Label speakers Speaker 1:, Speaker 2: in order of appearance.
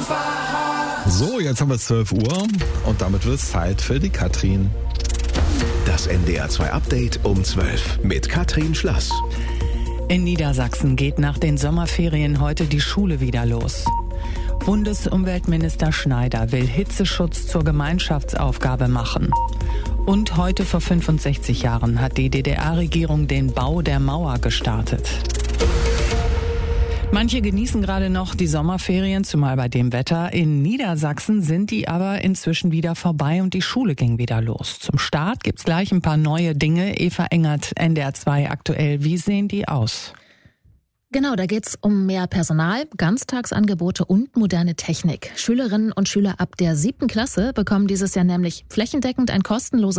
Speaker 1: So, jetzt haben wir 12 Uhr und damit wird es Zeit für die Katrin.
Speaker 2: Das NDR 2 Update um 12 mit Katrin Schlass.
Speaker 3: In Niedersachsen geht nach den Sommerferien heute die Schule wieder los. Bundesumweltminister Schneider will Hitzeschutz zur Gemeinschaftsaufgabe machen. Und heute vor 65 Jahren hat die DDR-Regierung den Bau der Mauer gestartet. Manche genießen gerade noch die Sommerferien, zumal bei dem Wetter. In Niedersachsen sind die aber inzwischen wieder vorbei und die Schule ging wieder los. Zum Start gibt's gleich ein paar neue Dinge. Eva Engert, NDR 2 aktuell. Wie sehen die aus?
Speaker 4: Genau, da geht's um mehr Personal, Ganztagsangebote und moderne Technik. Schülerinnen und Schüler ab der 7. Klasse bekommen dieses Jahr nämlich flächendeckend ein kostenloses